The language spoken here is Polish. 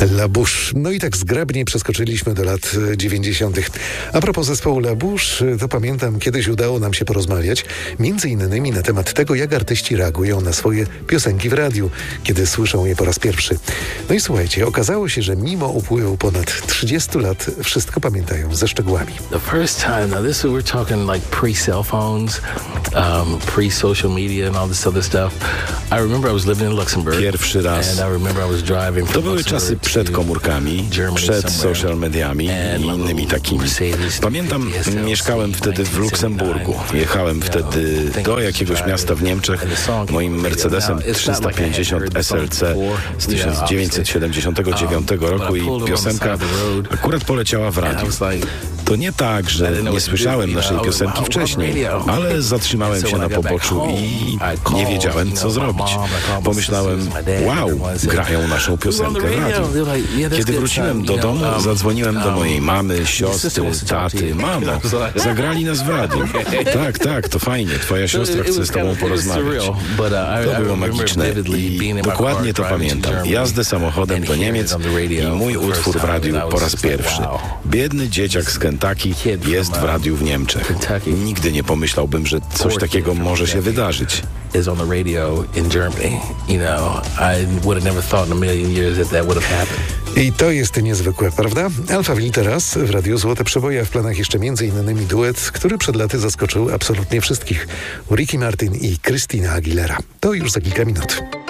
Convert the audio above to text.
La Bouche. No i tak zgrabnie przeskoczyliśmy do lat 90. A propos zespołu La Bouche, to pamiętam, kiedyś udało nam się porozmawiać między innymi na temat tego, jak artyści reagują na swoje piosenki w radiu, kiedy słyszą je po raz pierwszy. No i słuchajcie, okazało się, że mimo upływu ponad 30 lat wszystko pamiętają ze szczegółami. The first time, now this we're talking like pre-cell phones, pre-social media and all this other stuff. I remember I was living in Luxembourg. Pierwszy raz. And I remember I was driving To from były Luxembourg czasy przed komórkami, przed social mediami i innymi takimi. Pamiętam, mieszkałem wtedy w Luksemburgu. Jechałem wtedy do jakiegoś miasta w Niemczech moim Mercedesem 350 SLC z 1979 roku i piosenka akurat poleciała w radiu. To nie tak, że nie słyszałem naszej piosenki wcześniej, ale zatrzymałem się na poboczu i nie wiedziałem, co zrobić. Pomyślałem, wow, grają naszą piosenkę w radiu. Kiedy wróciłem do domu, zadzwoniłem do mojej mamy, siostry, taty. Mamo, zagrali nas w radiu. Tak, to fajnie, twoja siostra chce z tobą porozmawiać. To było magiczne i dokładnie to pamiętam. Jazdę samochodem do Niemiec i mój utwór w radiu po raz pierwszy. Biedny dzieciak z Kentucky jest w radiu w Niemczech. Nigdy nie pomyślałbym, że coś takiego może się wydarzyć. Is on the radio in Germany. You know, I would have never thought in a million years that would have happened. I to jest niezwykłe, prawda? Alphaville teraz w Radiu Złote Przeboje, a w planach jeszcze m.in. duet, który przed laty zaskoczył absolutnie wszystkich. Ricky Martin i Christina Aguilera. To już za kilka minut.